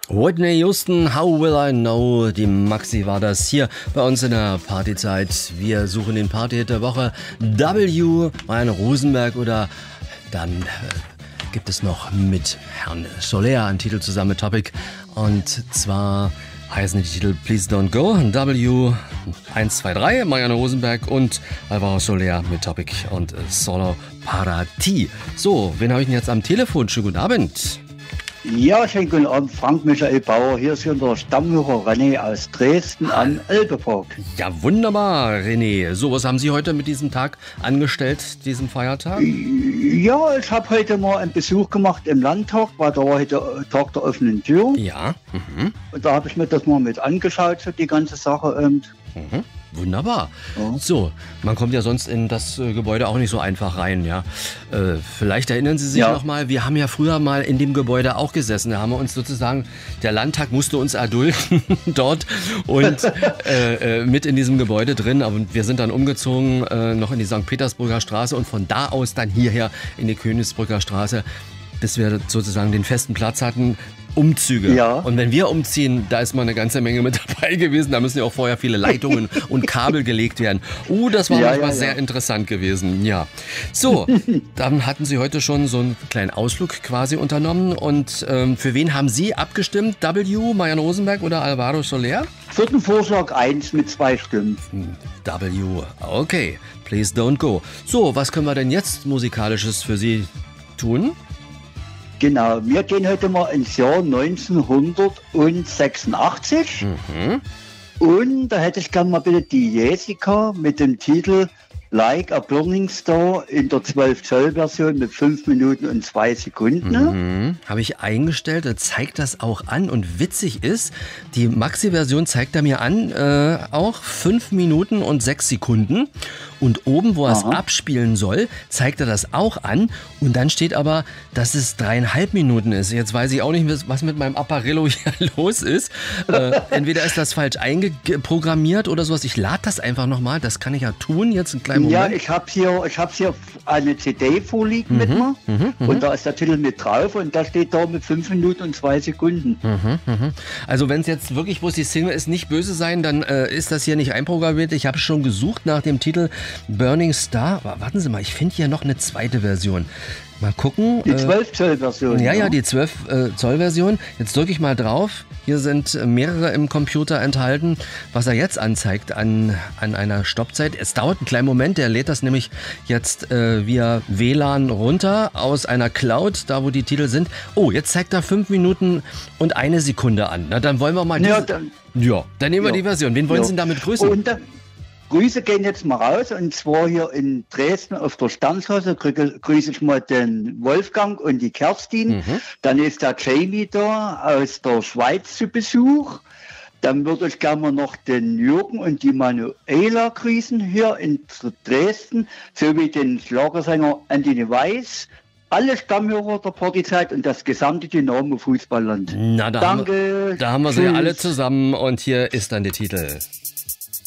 Whitney Houston, How Will I Know? Die Maxi war das hier bei uns in der Partyzeit. Wir suchen den Partyhit der Woche. W, Marianne Rosenberg oder dann gibt es noch mit Herrn Soler einen Titel zusammen mit Topic. Und zwar heißen die Titel Please Don't Go, W 1, 2, 3, Marianne Rosenberg und Alvaro Soler mit Topic und Solo para ti. So, wen habe ich denn jetzt am Telefon? Schönen guten Abend. Ja, schönen guten Abend, Frank Michael Bauer. Hier ist der Stammhörer René aus Dresden am Elbepark. Ja, wunderbar, René. So, was haben Sie heute mit diesem Tag angestellt, diesem Feiertag? Ja, ich habe heute mal einen Besuch gemacht im Landtag, weil da war heute Tag der offenen Tür. Ja. Und da habe ich mir das mal mit angeschaut, so die ganze Sache. Wunderbar. Ja. So, man kommt ja sonst in das Gebäude auch nicht so einfach rein, ja. Vielleicht erinnern Sie sich noch mal, wir haben ja früher mal in dem Gebäude auch gesessen. Da haben wir uns sozusagen, der Landtag musste uns erdulden dort und mit in diesem Gebäude drin. Aber wir sind dann umgezogen noch in die St. Petersburger Straße und von da aus dann hierher in die Königsbrücker Straße, bis wir sozusagen den festen Platz hatten. Umzüge. Ja. Und wenn wir umziehen, da ist mal eine ganze Menge mit dabei gewesen. Da müssen ja auch vorher viele Leitungen und Kabel gelegt werden. Das war manchmal sehr interessant gewesen. Ja. So, dann hatten Sie heute schon so einen kleinen Ausflug quasi unternommen. Und für wen haben Sie abgestimmt? W, Marianne Rosenberg oder Alvaro Soler? Für den Vorschlag 1 mit 2 Stimmen. W, okay. Please don't go. So, was können wir denn jetzt Musikalisches für Sie tun? Genau, wir gehen heute mal ins Jahr 1986. Und da hätte ich gerne mal bitte die Jessica mit dem Titel Like a Burning Star in der 12-Zoll-Version mit 5 Minuten und 2 Sekunden. Habe ich eingestellt, da zeigt das auch an. Und witzig ist, die Maxi-Version zeigt er mir an, auch 5 Minuten und 6 Sekunden. Und oben, wo er es abspielen soll, zeigt er das auch an. Und dann steht aber, dass es 3,5 Minuten ist. Jetzt weiß ich auch nicht, was mit meinem Apparillo hier los ist. Entweder ist das falsch eingeprogrammiert oder sowas. Ich lade das einfach nochmal. Das kann ich ja tun, jetzt einen kleinen Moment. Ja, ich habe hier eine CD vorliegen mit mir. Und da ist der Titel mit drauf. Und da steht da mit 5 Minuten und 2 Sekunden. Also wenn es jetzt wirklich bloß die Single ist, nicht böse sein, dann ist das hier nicht einprogrammiert. Ich habe schon gesucht nach dem Titel Burning Star. Warten Sie mal, ich finde hier noch eine zweite Version. Mal gucken. Die 12-Zoll-Version. Ja, die 12-Zoll-Version. Jetzt drücke ich mal drauf. Hier sind mehrere im Computer enthalten, was er jetzt anzeigt an einer Stoppzeit. Es dauert einen kleinen Moment, der lädt das nämlich jetzt via WLAN runter aus einer Cloud, da wo die Titel sind. Oh, jetzt zeigt er 5 Minuten und 1 Sekunde an. Na, dann wollen wir mal dann nehmen wir die Version. Wen wollen Sie denn damit grüßen? Grüße gehen jetzt mal raus, und zwar hier in Dresden auf der Sternstraße grüße ich mal den Wolfgang und die Kerstin. Dann ist der Jamie da aus der Schweiz zu Besuch. Dann würde ich gerne mal noch den Jürgen und die Manuela grüßen hier in Dresden, sowie den Schlagersänger Anthony Weiß. Alle Stammhörer der Partyzeit und das gesamte Dynamo Fußballland. Na, da Danke. Da haben wir sie alle zusammen und hier ist dann der Titel.